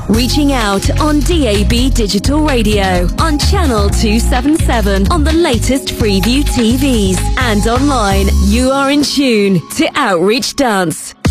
Reaching out on DAB Digital Radio, on Channel 277, on the latest Freeview TVs, and online. You are in tune to Outreach Dance.